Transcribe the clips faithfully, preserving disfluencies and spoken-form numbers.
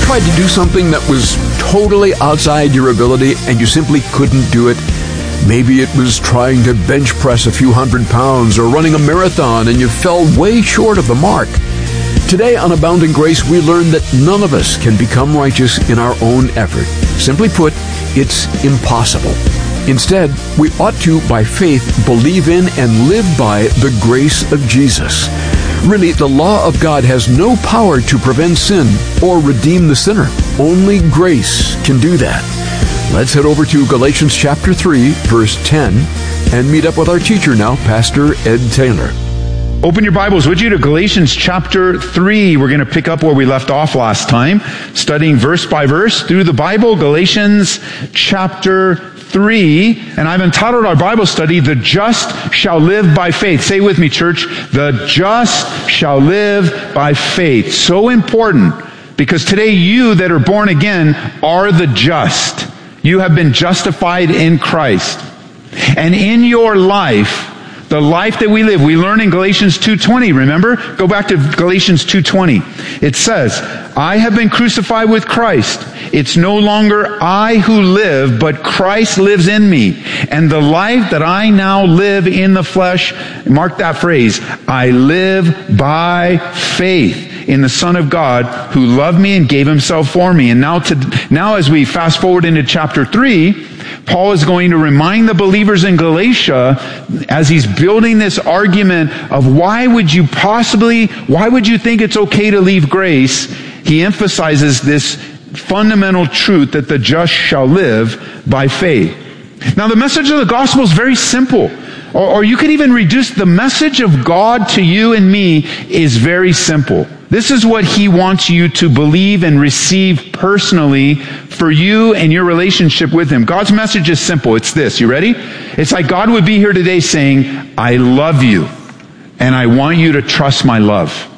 tried to do something that was totally outside your ability and you simply couldn't do it? Maybe it was trying to bench press a few hundred pounds or running a marathon and you fell way short of the mark. Today on Abounding Grace, we learn that none of us can become righteous in our own effort. Simply put, it's impossible. Instead, we ought to, by faith, believe in and live by the grace of Jesus. Really, the law of God has no power to prevent sin or redeem the sinner. Only grace can do that. Let's head over to Galatians chapter three, verse ten, and meet up with our teacher now, Pastor Ed Taylor. Open your Bibles, would you, to Galatians chapter three. We're going to pick up where we left off last time, studying verse by verse through the Bible. Galatians chapter three, and I've entitled our Bible study, The Just Shall Live by Faith. Say with me, church, the just shall live by faith. So important, because today you that are born again are the just. You have been justified in Christ. And in your life, the life that we live, we learn in Galatians two twenty, remember? Go back to Galatians two twenty. It says, I have been crucified with Christ. It's no longer I who live, but Christ lives in me. And the life that I now live in the flesh, mark that phrase, I live by faith in the Son of God who loved me and gave himself for me. And now, to, now as we fast forward into chapter three, Paul is going to remind the believers in Galatia as he's building this argument of why would you possibly, why would you think it's okay to leave grace? He emphasizes this fundamental truth that the just shall live by faith. Now the message of the gospel is very simple. Or, or you could even reduce the message of God to you and me is very simple. This is what he wants you to believe and receive personally for you and your relationship with him. God's message is simple. It's this. You ready? It's like God would be here today saying, I love you, and I want you to trust my love.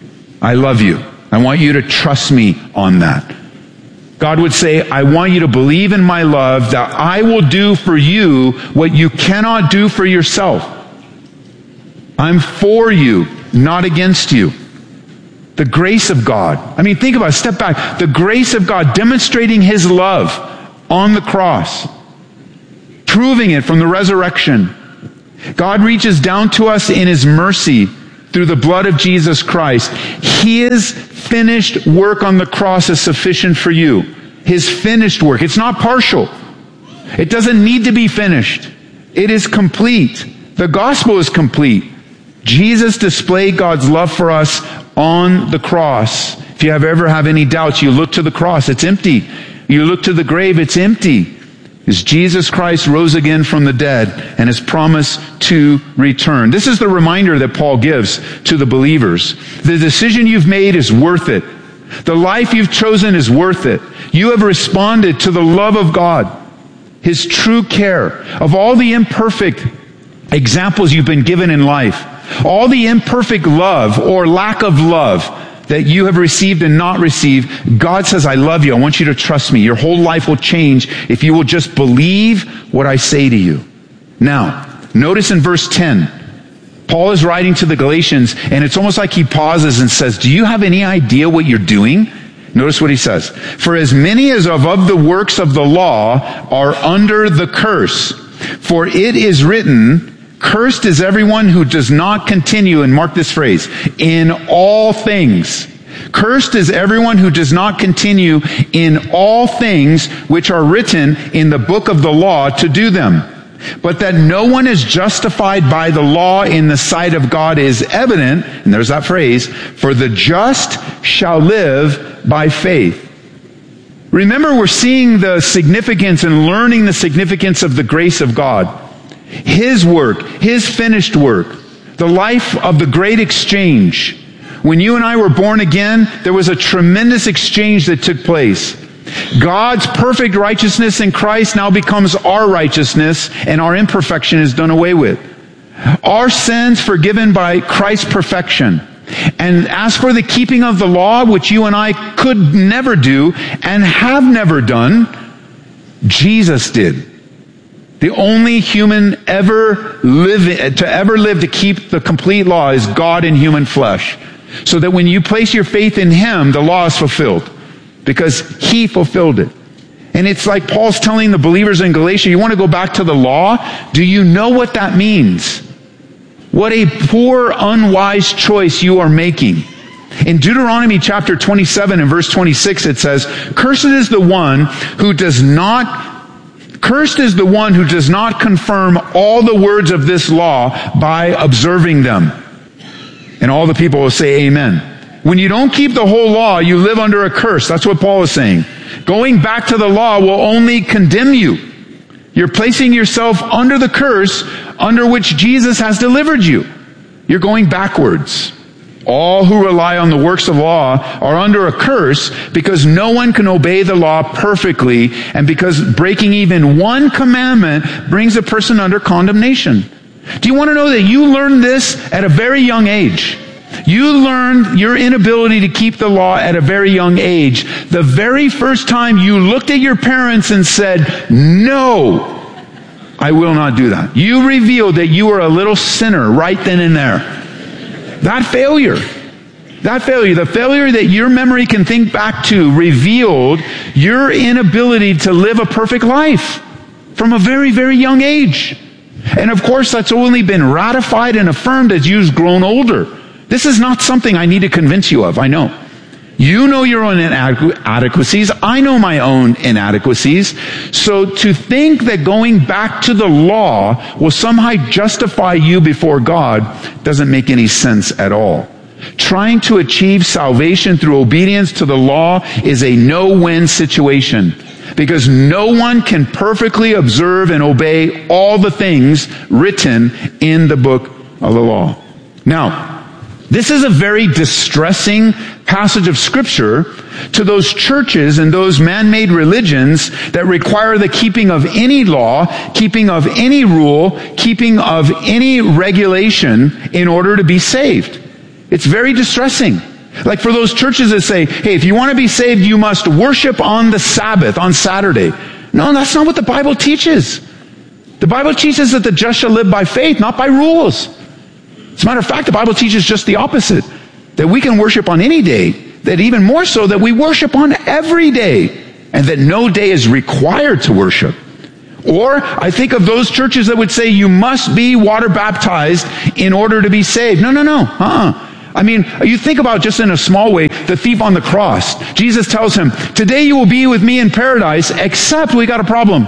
I love you. I want you to trust me on that. God would say, I want you to believe in my love, that I will do for you what you cannot do for yourself. I'm for you, not against you. The grace of God. I mean, think about it. Step back. The grace of God demonstrating his love on the cross. Proving it from the resurrection. God reaches down to us in his mercy through the blood of Jesus Christ. His finished work on the cross is sufficient for you. His finished work. It's not partial. It doesn't need to be finished. It is complete. The gospel is complete. Jesus displayed God's love for us on the cross. If you have ever have any doubts, you look to the cross, it's empty. You look to the grave, it's empty. Because Jesus Christ rose again from the dead and has promised to return. This is the reminder that Paul gives to the believers. The decision you've made is worth it. The life you've chosen is worth it. You have responded to the love of God, his true care of all the imperfect examples you've been given in life. All the imperfect love or lack of love that you have received and not received, God says, I love you. I want you to trust me. Your whole life will change if you will just believe what I say to you. Now, notice in verse ten, Paul is writing to the Galatians, and it's almost like he pauses and says, do you have any idea what you're doing? Notice what he says. For as many as are of the works of the law are under the curse. For it is written, cursed is everyone who does not continue, and mark this phrase, in all things. Cursed is everyone who does not continue in all things which are written in the book of the law to do them. But that no one is justified by the law in the sight of God is evident, and there's that phrase, for the just shall live by faith. Remember, we're seeing the significance and learning the significance of the grace of God. His work, his finished work, the life of the great exchange. When you and I were born again, there was a tremendous exchange that took place. God's perfect righteousness in Christ now becomes our righteousness, and our imperfection is done away with. Our sins forgiven by Christ's perfection. And as for the keeping of the law, which you and I could never do and have never done, Jesus did. The only human ever live, to ever live to keep the complete law is God in human flesh. So that when you place your faith in him, the law is fulfilled. because he fulfilled it. And it's like Paul's telling the believers in Galatia, you want to go back to the law? Do you know what that means? What a poor, unwise choice you are making. In Deuteronomy chapter twenty-seven and verse twenty-six, it says, Cursed is the one who does not, cursed is the one who does not confirm all the words of this law by observing them. And all the people will say amen. When you don't keep the whole law, you live under a curse. That's what Paul is saying. Going back to the law will only condemn you. You're placing yourself under the curse under which Jesus has delivered you. You're going backwards. All who rely on the works of law are under a curse because no one can obey the law perfectly, and because breaking even one commandment brings a person under condemnation. Do you want to know that you learned this at a very young age? You learned your inability to keep the law at a very young age. The very first time you looked at your parents and said, no, I will not do that. You revealed that you were a little sinner right then and there. That failure, that failure, the failure that your memory can think back to revealed your inability to live a perfect life from a very, very young age. And of course, that's only been ratified and affirmed as you've grown older. This is not something I need to convince you of, I know. You know your own inadequacies. I know my own inadequacies. So to think that going back to the law will somehow justify you before God doesn't make any sense at all. Trying to achieve salvation through obedience to the law is a no-win situation, because no one can perfectly observe and obey all the things written in the book of the law. Now, this is a very distressing passage of Scripture to those churches and those man-made religions that require the keeping of any law, keeping of any rule, keeping of any regulation in order to be saved. It's very distressing. Like for those churches that say, hey, if you want to be saved, you must worship on the Sabbath, on Saturday. No, that's not what the Bible teaches. The Bible teaches that the just shall live by faith, not by rules. As a matter of fact, the Bible teaches just the opposite. That we can worship on any day. That even more so, that we worship on every day. And that no day is required to worship. Or I think of those churches that would say you must be water baptized in order to be saved. No, no, no. Uh-uh. I mean, you think about just in a small way, the thief on the cross. Jesus tells him, today you will be with me in paradise, except we got a problem.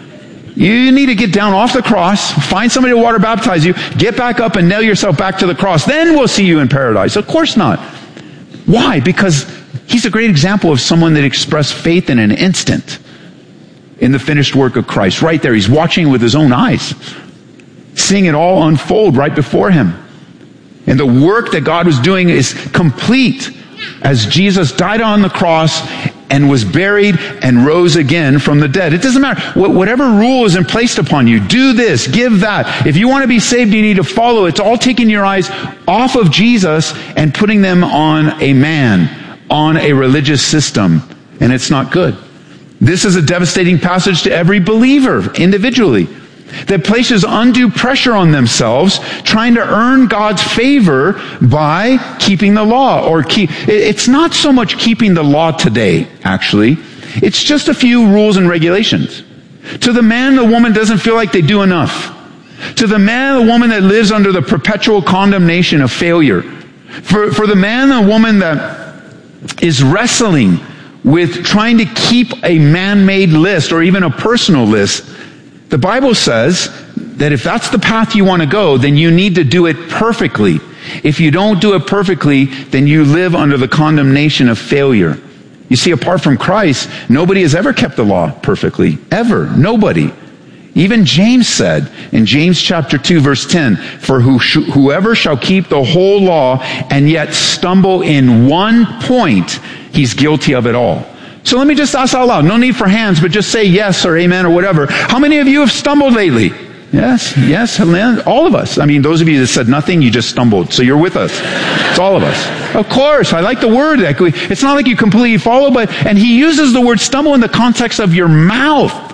You need to get down off the cross, find somebody to water baptize you, get back up and nail yourself back to the cross. Then we'll see you in paradise. Of course not. Why? Because he's a great example of someone that expressed faith in an instant in the finished work of Christ. Right there. He's watching with his own eyes, seeing it all unfold right before him. And the work that God was doing is complete as Jesus died on the cross and was buried and rose again from the dead. It doesn't matter. Whatever rule is placed upon you, do this, give that. If you want to be saved, you need to follow. It's all taking your eyes off of Jesus and putting them on a man, on a religious system. And it's not good. This is a devastating passage to every believer individually, that places undue pressure on themselves trying to earn God's favor by keeping the law. Or keep, it's not so much keeping the law today, actually. It's just a few rules and regulations. To the man, the woman doesn't feel like they do enough. To the man, the woman that lives under the perpetual condemnation of failure. For, for the man, the woman that is wrestling with trying to keep a man-made list or even a personal list, the Bible says that if that's the path you want to go, then you need to do it perfectly. If you don't do it perfectly, then you live under the condemnation of failure. You see, apart from Christ, nobody has ever kept the law perfectly. Ever. Nobody. Even James said in James chapter two, verse ten, for who sh- whoever shall keep the whole law and yet stumble in one point, he's guilty of it all. So let me just ask out loud. No need for hands, but just say yes or amen or whatever. How many of you have stumbled lately? Yes, yes, all of us. I mean, those of you that said nothing, you just stumbled. So you're with us. It's all of us. Of course, I like the word. It's not like you completely follow, but, and he uses the word stumble in the context of your mouth.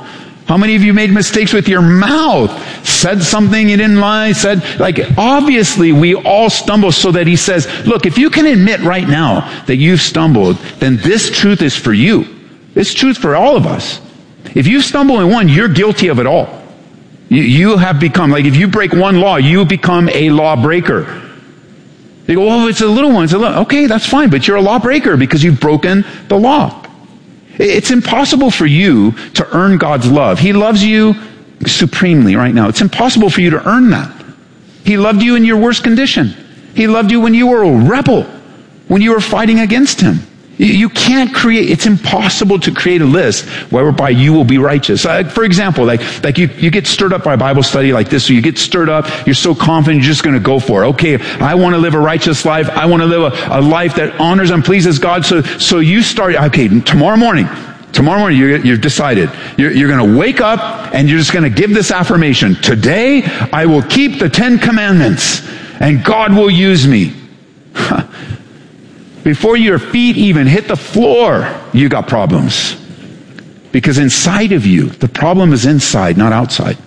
How many of you made mistakes with your mouth? Said something you didn't like, said, like, obviously we all stumble, so that he says, look, if you can admit right now that you've stumbled, then this truth is for you. This truth for all of us. If you stumble in one, you're guilty of it all. You, you have become, like if you break one law, you become a lawbreaker. They go, well, it's a little one. It's a little, okay, that's fine, but you're a lawbreaker because you've broken the law. It's impossible for you to earn God's love. He loves you supremely right now. It's impossible for you to earn that. He loved you in your worst condition. He loved you when you were a rebel, when you were fighting against him. You can't create, it's impossible to create a list whereby you will be righteous. Uh, for example, like, like you, you get stirred up by a Bible study like this, so you get stirred up, you're so confident, you're just gonna go for it. Okay, I wanna live a righteous life, I wanna live a, a life that honors and pleases God, so, so you start, okay, tomorrow morning, tomorrow morning you're, you've decided, you're, you're gonna wake up and you're just gonna give this affirmation, today I will keep the Ten Commandments, and God will use me. Before your feet even hit the floor, you got problems. Because inside of you, the problem is inside, not outside.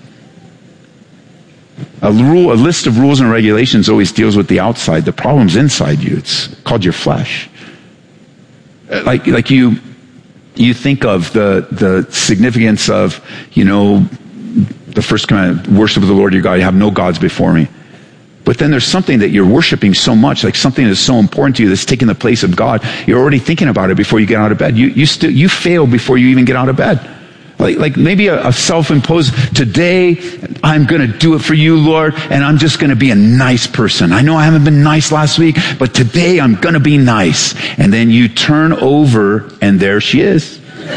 A rule, a list of rules and regulations always deals with the outside. The problem's inside you. It's called your flesh. Like, like you, you think of the, the significance of, you know, the first commandment, worship of the Lord your God, you have no gods before me. But then there's something that you're worshiping so much, like something that's so important to you that's taking the place of God. You're already thinking about it before you get out of bed. You, you still, you fail before you even get out of bed. Like, like maybe a, a self-imposed, today I'm going to do it for you, Lord, and I'm just going to be a nice person. I know I haven't been nice last week, but today I'm going to be nice. And then you turn over and there she is.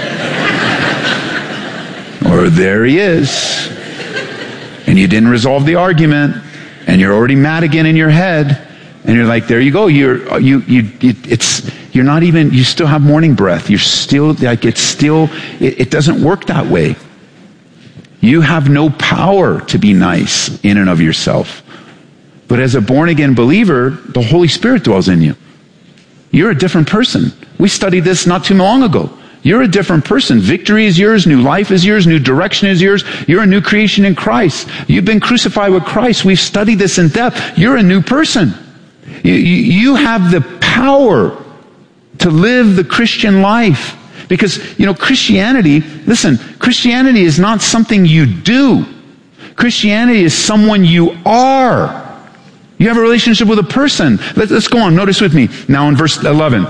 Or there he is. And you didn't resolve the argument. And you're already mad again in your head, and you're like, there you go. You're, you, you, it's, you're not even, you still have morning breath. You're still, like, it's still, it, it doesn't work that way. You have no power to be nice in and of yourself. But as a born again believer, the Holy Spirit dwells in you. You're a different person. We studied this not too long ago. You're a different person. Victory is yours. New life is yours. New direction is yours. You're a new creation in Christ. You've been crucified with Christ. We've studied this in depth. You're a new person. You, you, you have the power to live the Christian life. Because, you know, Christianity, listen, Christianity is not something you do. Christianity is someone you are. You have a relationship with a person. Let's, let's go on. Notice with me now in verse eleven.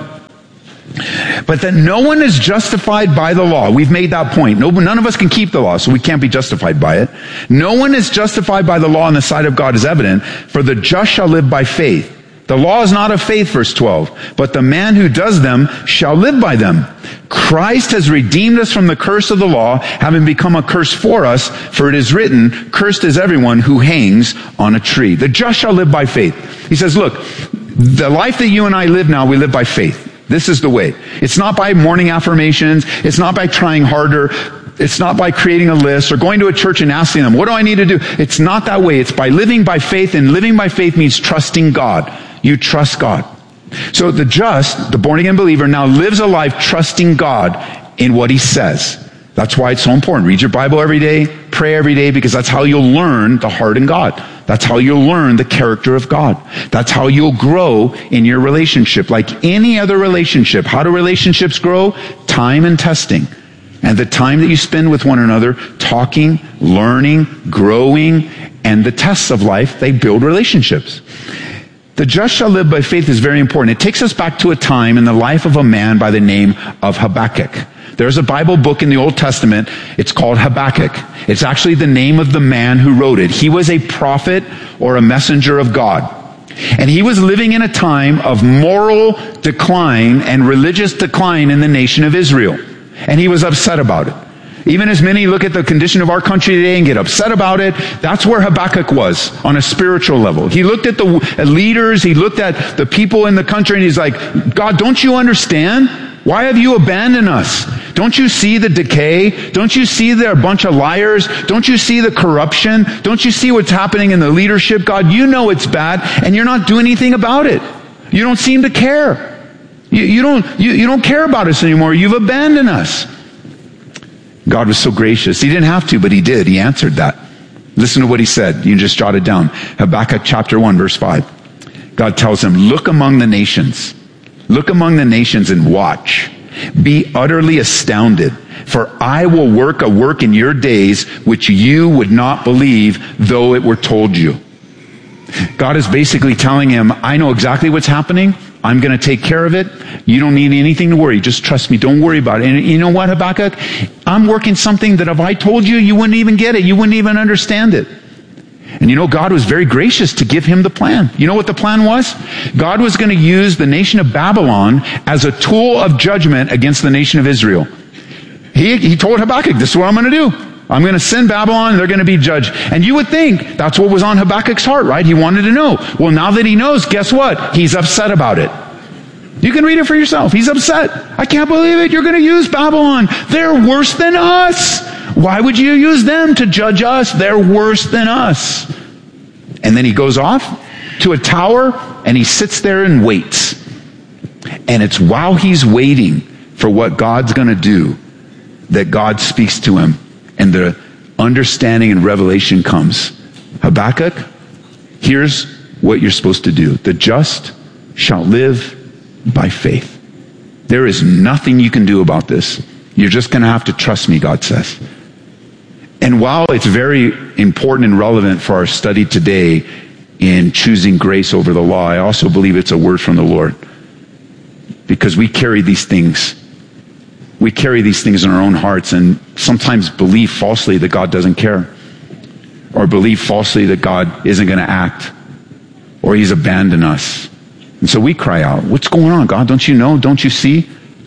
But that no one is justified by the law. We've made that point. No, none of us can keep the law, so we can't be justified by it. No one is justified by the law in the sight of God is evident, for the just shall live by faith. The law is not of faith, verse twelve, but the man who does them shall live by them. Christ has redeemed us from the curse of the law, having become a curse for us, for it is written, cursed is everyone who hangs on a tree. The just shall live by faith. He says, look, the life that you and I live now, we live by faith. This is the way. It's not by morning affirmations. It's not by trying harder. It's not by creating a list or going to a church and asking them, what do I need to do? It's not that way. It's by living by faith, and living by faith means trusting God. You trust God. So the just, the born-again believer, now lives a life trusting God in what he says. That's why it's so important. Read your Bible every day, pray every day, because that's how you'll learn the heart in God. That's how you'll learn the character of God. That's how you'll grow in your relationship. Like any other relationship, how do relationships grow? Time and testing. And the time that you spend with one another, talking, learning, growing, and the tests of life, they build relationships. The just shall live by faith is very important. It takes us back to a time in the life of a man by the name of Habakkuk. There's a Bible book in the Old Testament. It's called Habakkuk. It's actually the name of the man who wrote it. He was a prophet or a messenger of God. And he was living in a time of moral decline and religious decline in the nation of Israel. And he was upset about it. Even as many look at the condition of our country today and get upset about it, that's where Habakkuk was on a spiritual level. He looked at the leaders, he looked at the people in the country, and he's like, God, don't you understand? Why have you abandoned us? Don't you see the decay? Don't you see they're a bunch of liars? Don't you see the corruption? Don't you see what's happening in the leadership? God, you know it's bad, and you're not doing anything about it. You don't seem to care. You, you don't, you, you don't care about us anymore. You've abandoned us. God was so gracious. He didn't have to, but he did. He answered that. Listen to what he said. You can just jot it down. Habakkuk chapter one, verse five. God tells him, look among the nations. Look among the nations and watch. Be utterly astounded, for I will work a work in your days which you would not believe, though it were told you. God is basically telling him, I know exactly what's happening. I'm going to take care of it. You don't need anything to worry. Just trust me. Don't worry about it. And you know what, Habakkuk? I'm working something that if I told you, you wouldn't even get it. You wouldn't even understand it. And you know, God was very gracious to give him the plan. You know what the plan was? God was going to use the nation of Babylon as a tool of judgment against the nation of Israel. He, he told Habakkuk, this is what I'm going to do. I'm going to send Babylon, they're going to be judged. And you would think that's what was on Habakkuk's heart, right? He wanted to know. Well, now that he knows, guess what? He's upset about it. You can read it for yourself. He's upset. I can't believe it. You're going to use Babylon. They're worse than us. Why would you use them to judge us? They're worse than us. And then he goes off to a tower and he sits there and waits. And it's while he's waiting for what God's going to do that God speaks to him and the understanding and revelation comes. Habakkuk, here's what you're supposed to do. The just shall live by faith. There is nothing you can do about this. You're just going to have to trust me, God says. And while it's very important and relevant for our study today in choosing grace over the law, I also believe it's a word from the Lord. Because we carry these things. We carry these things in our own hearts and sometimes believe falsely that God doesn't care. Or believe falsely that God isn't going to act. Or he's abandoned us. And so we cry out, what's going on, God? Don't you know? Don't you see?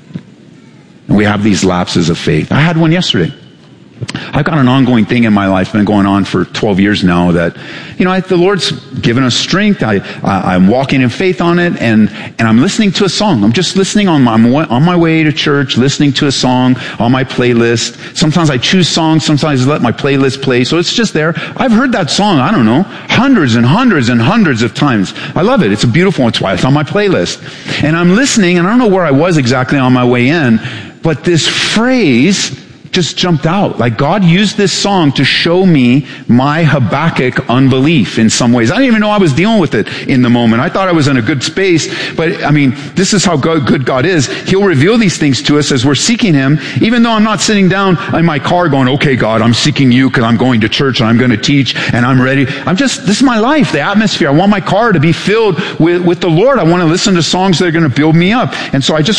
And we have these lapses of faith. I had one yesterday. I've got an ongoing thing in my life, been going on for twelve years now, that, you know, I, the Lord's given us strength. I, I, I'm walking in faith on it, and, and I'm listening to a song. I'm just listening on my, I'm on my way to church, listening to a song on my playlist. Sometimes I choose songs, sometimes I let my playlist play, so it's just there. I've heard that song, I don't know, hundreds and hundreds and hundreds of times. I love it. It's a beautiful one. It's why it's on my playlist. And I'm listening, and I don't know where I was exactly on my way in, but this phrase just jumped out. Like God used this song to show me my Habakkuk unbelief in some ways. I didn't even know I was dealing with it in the moment. I thought I was in a good space, but I mean, this is how good God is. He'll reveal these things to us as we're seeking him, even though I'm not sitting down in my car going, okay, God, I'm seeking you because I'm going to church and I'm going to teach and I'm ready. I'm just, this is my life, the atmosphere. I want my car to be filled with, with the Lord. I want to listen to songs that are going to build me up. And so I just